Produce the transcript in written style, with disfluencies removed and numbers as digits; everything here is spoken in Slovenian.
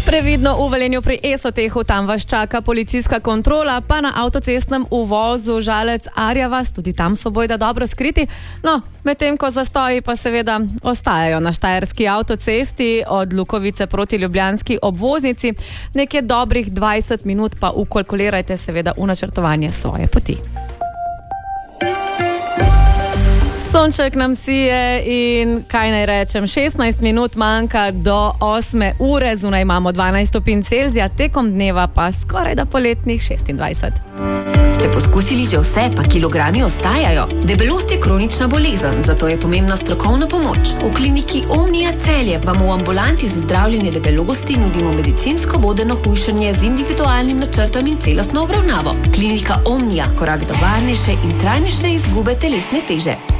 Previdno v Velenju pri Esotehu, tam vas čaka policijska kontrola, pa na avtocestnem uvozu Žalec-Arjavas, tudi tam so bojda dobro skriti. No, medtem ko zastoji pa seveda ostajajo na štajerski avtocesti od Lukovice proti ljubljanski obvoznici. Nekje dobrih 20 minut pa ukalkulirajte seveda v načrtovanje svoje poti. Sonček nam sije in kaj naj rečem, 16 minut manjka do 8 ure, zunaj imamo 12 stopinj Celzija, tekom dneva pa skoraj da poletnih 26. Ste poskusili že vse, pa kilogrami ostajajo? Debelost je kronična bolezen, zato je pomembna strokovna pomoč. V kliniki Omnia Celje vam v ambulanti za zdravljenje debelosti nudimo medicinsko vodeno hujšanje z individualnim načrtom in celostno obravnavo. Klinika Omnia, korak do varnejše in trajnejše izgube telesne teže.